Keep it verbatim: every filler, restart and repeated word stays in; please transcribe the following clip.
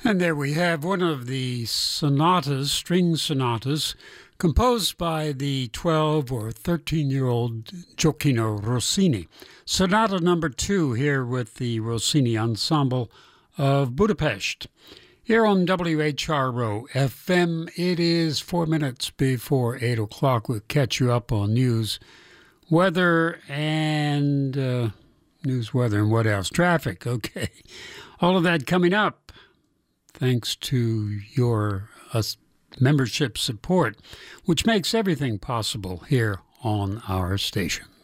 And there we have one of the sonatas, string sonatas, composed by the twelve or thirteen-year-old Gioacchino Rossini. Sonata number two here with the Rossini Ensemble of Budapest. Here on W H R O F M, it is four minutes before eight o'clock. We'll catch you up on news, weather, and uh, news, weather, and what else? Traffic, okay. All of that coming up, thanks to your uh, membership support, which makes everything possible here on our station.